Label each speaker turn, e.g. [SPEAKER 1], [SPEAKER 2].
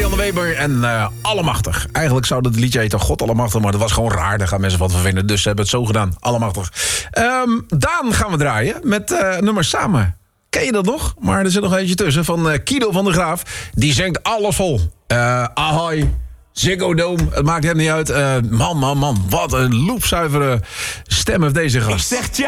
[SPEAKER 1] Marianne Weber en Allemachtig. Eigenlijk zou dat liedje heten God Allemachtig, maar dat was gewoon raar. Daar gaan mensen wat van vinden, dus ze hebben het zo gedaan. Allemachtig. Daan gaan we draaien met nummer Samen. Ken je dat nog? Maar er zit nog eentje tussen van Kido van der Graaf. Die zingt alles vol. Ahoy, Ziggo Dome, het maakt hem niet uit. Man, wat een loepzuivere stem heeft deze gast.
[SPEAKER 2] Ik zeg